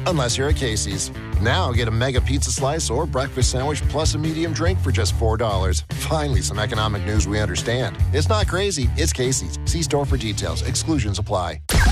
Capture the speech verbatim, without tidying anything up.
Unless you're at Casey's. Now get a mega pizza slice or breakfast sandwich plus a medium drink for just four dollars. Finally, some economic news we understand. It's not crazy, it's Casey's. See store for details. Exclusions apply.